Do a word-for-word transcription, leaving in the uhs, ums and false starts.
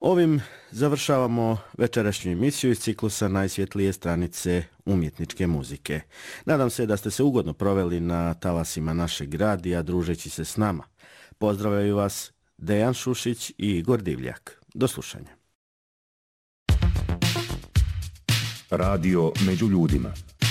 Ovim završavamo večerašnju emisiju iz ciklusa Najsvjetlije stranice umjetničke muzike. Nadam se da ste se ugodno proveli na talasima našeg radija družeći se s nama. Pozdravljaju vas Dejan Šušić i Igor Divljak. Do slušanja. Radio među ljudima.